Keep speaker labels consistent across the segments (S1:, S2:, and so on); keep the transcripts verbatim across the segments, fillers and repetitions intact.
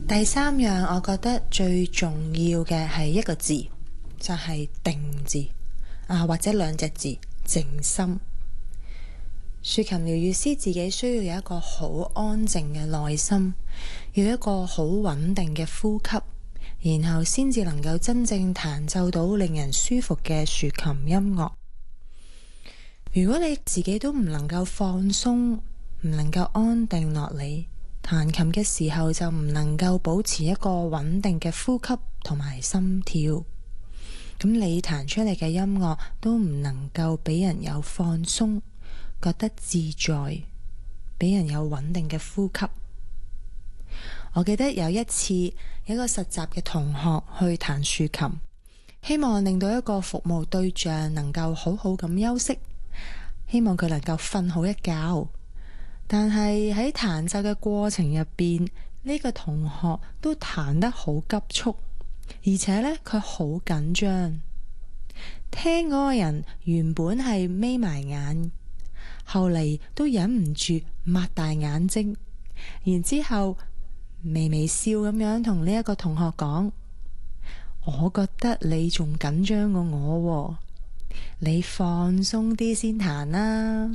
S1: 第三樣我覺得最重要嘅係一個字，就係定字啊，或者兩隻字，靜心。豎琴療癒師自己需要有一個好安靜嘅內心，要一個好穩定嘅呼吸，然後先至能夠真正彈奏到令人舒服嘅豎琴音樂。如果你自己都唔能夠放鬆，唔能夠安定落嚟，彈琴嘅時候就唔能夠保持一個穩定嘅呼吸同埋心跳，咁你彈出嚟嘅音樂都唔能夠俾人有放鬆，覺得自在，俾人有穩定嘅呼吸。我記得有一次有一個實習嘅同學去彈豎琴，希望令到一個服務對象能夠好好咁休息，希望佢能夠瞓好一覺。但係喺彈奏嘅過程入邊，呢個同學都彈得好急促，而且呢，佢好緊張。聽嗰個人原本係眯埋眼，後嚟都忍唔住擘大眼睛，然之後微微笑咁樣同呢一個同學講：我覺得你仲緊張過我喎，你放鬆啲先彈啦。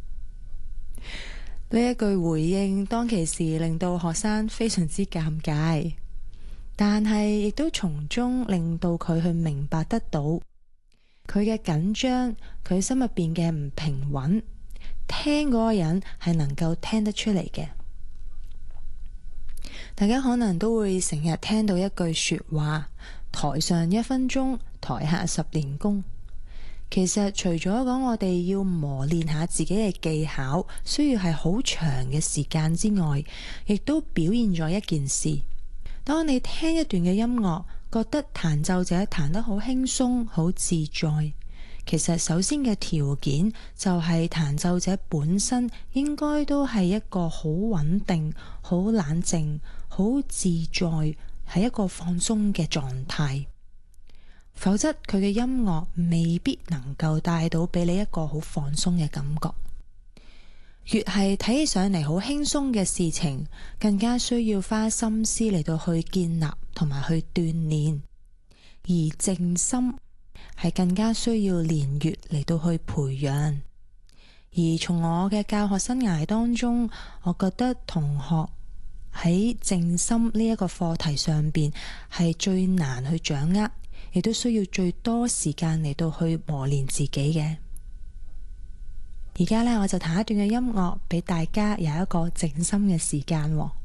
S1: 呢一句回應當其時令到學生非常之尷尬，但係亦都從中令到佢去明白得到佢嘅緊張，佢心入邊嘅唔平穩，聽嗰個人係能夠聽得出嚟嘅。大家可能都會成日聽到一句說話：台上一分鐘，台下十年功。其實除咗講我哋要磨練下自己嘅技巧，需要係好長嘅時間之外，亦都表現咗一件事。當你聽一段嘅音樂，覺得彈奏者彈得好輕鬆、好自在，其實首先嘅條件就係彈奏者本身應該都係一個好穩定、好冷靜、好自在，係一個放鬆嘅狀態。否則佢嘅音樂未必能夠帶到俾你一個好放鬆嘅感覺。越係睇起上嚟好輕鬆嘅事情，更加需要花心思嚟到去建立同埋去鍛煉。而靜心係更加需要年月嚟到去培養。而從我嘅教學生涯當中，我覺得同學喺靜心呢一個課題上邊係最難去掌握，亦都需要最多時間嚟到去磨練自己嘅。而家呢，我就彈一段嘅音樂俾大家有一個靜心嘅時間喎。